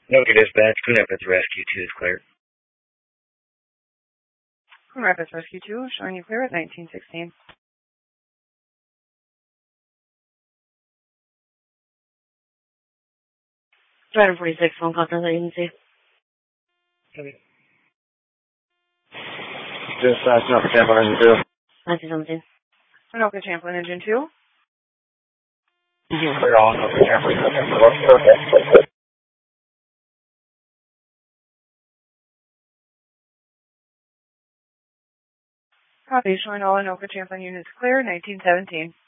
Nokia dispatch, Coon Rapids Rescue 2 is clear. Coon Rapids Rescue 2, showing you clear at 1916. Driver 46, phone conference agency. Okay. Dispatch, Nokia Champlain Engine 2. 1917. Nokia Champlain Engine 2. Clear all Nokia Champlain Engine 2. Copy, showing all Anoka Champlain units clear, 1917.